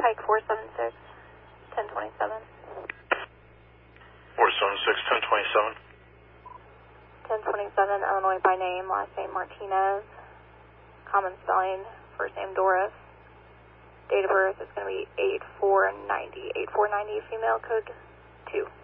Pike 476, 1027. 476, 1027. 1027, Illinois by name, last name Martinez. Common spelling, first name Doris. Date of birth is going to be 8490. 8490, female, code 2.